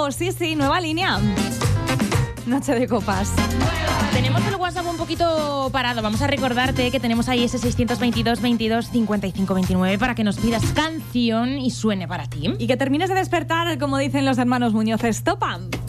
Ojo, sí, nueva línea. Noche de copas. Tenemos el WhatsApp un poquito parado. Vamos a recordarte que tenemos ahí ese 622 22 55 29 para que nos pidas canción y suene para ti. Y que termines de despertar, como dicen los hermanos Muñoz. Stop 'em.